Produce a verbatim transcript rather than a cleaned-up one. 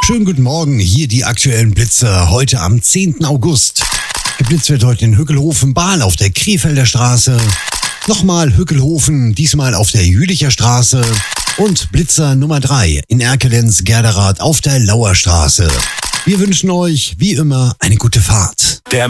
Schönen guten Morgen, hier die aktuellen Blitze heute am zehnten August. Geblitzt wird heute in Hückelhofen-Bahl auf der Krefelder Straße. Nochmal Hückelhofen, diesmal auf der Jülicher Straße. Und Blitzer Nummer drei in Erkelenz-Gerderath auf der Lauer Straße. Wir wünschen euch, wie immer, eine gute Fahrt. Der